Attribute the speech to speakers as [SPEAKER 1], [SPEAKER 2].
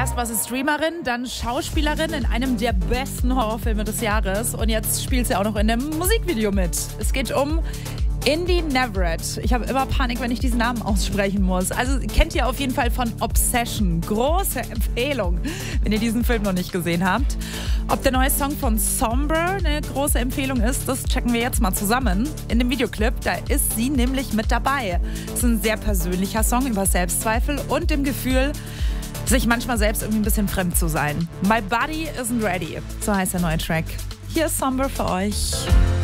[SPEAKER 1] Erst war sie Streamerin, dann Schauspielerin in einem der besten Horrorfilme des Jahres und jetzt spielt sie auch noch in dem Musikvideo mit. Es geht um Indy Neverett. Ich habe immer Panik, wenn ich diesen Namen aussprechen muss. Also kennt ihr auf jeden Fall von Obsession. Große Empfehlung, wenn ihr diesen Film noch nicht gesehen habt. Ob der neue Song von Somber eine große Empfehlung ist, das checken wir jetzt mal zusammen. In dem Videoclip, da ist sie nämlich mit dabei. Es ist ein sehr persönlicher Song über Selbstzweifel und dem Gefühl, sich manchmal selbst irgendwie ein bisschen fremd zu sein. My Body Isn't Ready, so heißt der neue Track. Hier ist Somber für euch.